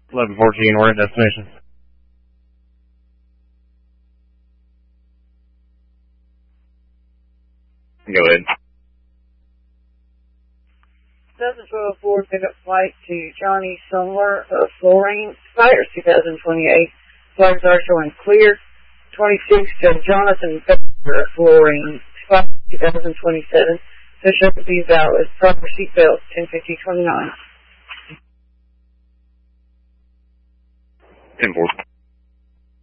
1114, we're at destination. Go ahead. 2012 pickup flight to Johnny Sumler of Florine, Spiders 2028. Flags are showing clear. 26 to Jonathan Becker of Florine, Spiders 2027. So should be valid. Proper seatbelt 105029. 10-4.